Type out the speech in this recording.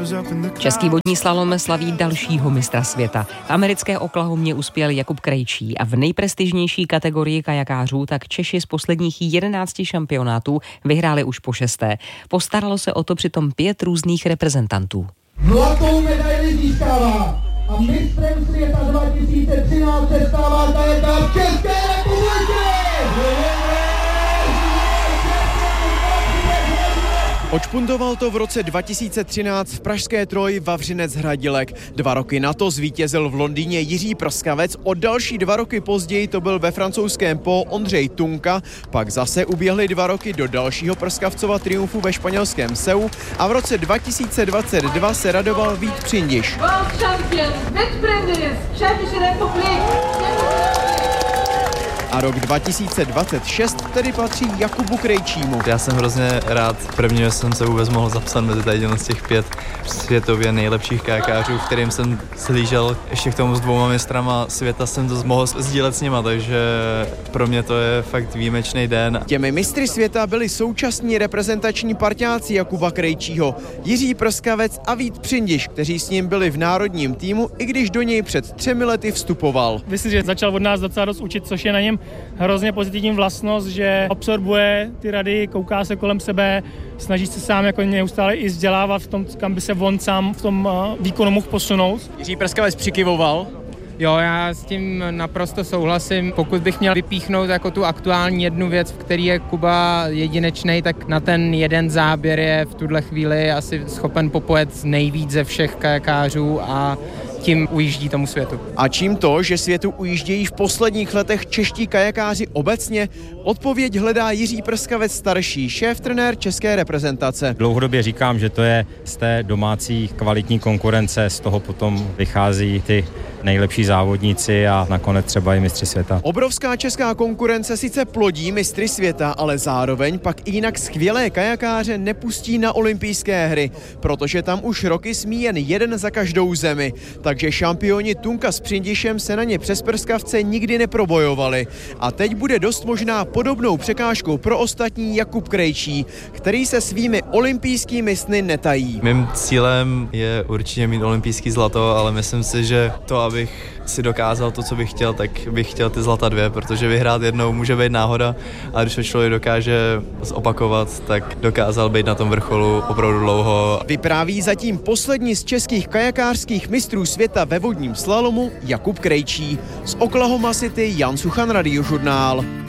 Český vodní slalom slaví dalšího mistra světa. V americké Oklahomě uspěl Jakub Krejčí a v nejprestižnější kategorii kajakářů tak Češi z posledních 11 šampionátů vyhráli už po 6. Postaralo se o to přitom 5 různých reprezentantů. Zlatou medaili získává a mistrem světa 2013 se stává kajakář České republiky! Odšpuntoval to v roce 2013 v pražské Troji Vavřinec Hradilek. 2 roky na to zvítězil v Londýně Jiří Prskavec, o další 2 roky později to byl ve francouzském Po Ondřej Tunka, pak zase uběhly 2 roky do dalšího Prskavcova triumfu ve španělském Seu a v roce 2022 se radoval Vít Přindiš. World champion, Vít Přindiš, České republiky. A rok 2026 tedy patří Jakubu Krejčímu. Já jsem hrozně rád, první, že jsem se vůbec mohl zapsat mezi tady z těch 5 světově nejlepších kajakářů, kterým jsem slížel. Ještě k tomu s 2 mistrama světa jsem to mohl sdílet s nima, takže pro mě to je fakt výjimečný den. Těmi mistry světa byli současní reprezentační parťáci Jakuba Krejčího, Jiří Prskavec a Vít Přindiš, kteří s ním byli v národním týmu, i když do něj před 3 lety vstupoval. Myslím, že začal od nás docela dost učit, což je na něm hrozně pozitivní vlastnost, že absorbuje ty rady, kouká se kolem sebe, snaží se sám jako neustále i vzdělávat v tom, kam by se on sám v tom výkonu mohl posunout. Jiří Prskavec přikyvoval. Jo, já s tím naprosto souhlasím. Pokud bych měl vypíchnout jako tu aktuální jednu věc, v který je Kuba jedinečnej, tak na ten jeden záběr je v tuhle chvíli asi schopen popojet nejvíc ze všech kajakářů a tím ujíždí tomu světu. A čím to, že světu ujíždějí v posledních letech čeští kajakáři obecně? Odpověď hledá Jiří Prskavec starší, šéf-trenér české reprezentace. Dlouhodobě říkám, že to je z té domácí kvalitní konkurence, z toho potom vychází ty nejlepší závodníci a nakonec třeba i mistři světa. Obrovská česká konkurence sice plodí mistry světa, ale zároveň pak i jinak skvělé kajakáře nepustí na olympijské hry, protože tam už roky smí jen jeden za každou zemi. Takže šampioni Tunka s Přindišem se na ně přes Prskavce nikdy neprobojovali. A teď bude dost možná podobnou překážkou pro ostatní Jakub Krejčí, který se svými olympijskými sny netají. Mým cílem je určitě mít olympijský zlato, ale myslím si, že to, abych si dokázal to, co bych chtěl, tak bych chtěl ty zlata 2, protože vyhrát jednou může být náhoda a když to člověk dokáže zopakovat, tak dokázal být na tom vrcholu opravdu dlouho. Vypráví zatím poslední z českých kajakářských mistrů světa ve vodním slalomu Jakub Krejčí. Z Oklahoma City Jan Suchan, Radiožurnál.